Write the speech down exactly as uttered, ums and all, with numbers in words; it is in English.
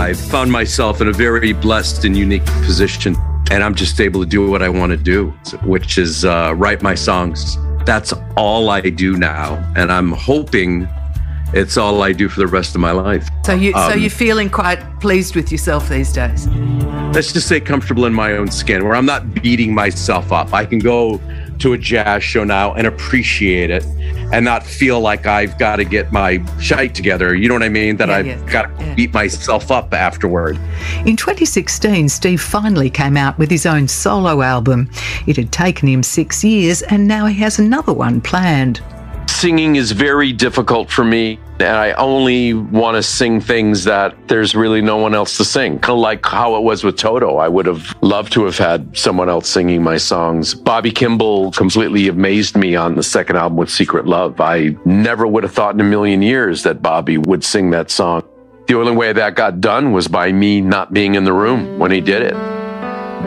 I found myself in a very blessed and unique position, and I'm just able to do what I want to do, which is uh, write my songs. That's all I do now, and I'm hoping it's all I do for the rest of my life. So, you, um, so you're feeling quite pleased with yourself these days? Let's just say comfortable in my own skin, where I'm not beating myself up. I can go to a jazz show now and appreciate it and not feel like I've got to get my shite together. You know what I mean? That yeah, I've yeah, got to yeah. beat myself up afterward. In twenty sixteen, Steve finally came out with his own solo album. It had taken him six years and now he has another one planned. Singing is very difficult for me, and I only want to sing things that there's really no one else to sing. Kind of like how it was with Toto. I would have loved to have had someone else singing my songs. Bobby Kimball completely amazed me on the second album with Secret Love. I never would have thought in a million years that Bobby would sing that song. The only way that got done was by me not being in the room when he did it.